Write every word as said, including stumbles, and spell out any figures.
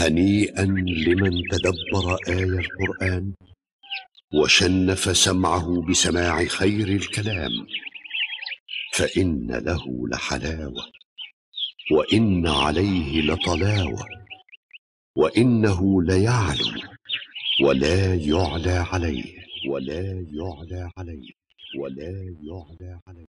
هنيئا لمن تدبر آي القرآن وشنف سمعه بسماع خير الكلام، فإن له لحلاوة وإن عليه لطلاوة، وإنه ليعلو ولا يعلى عليه ولا يعلى عليه ولا يعلى عليه.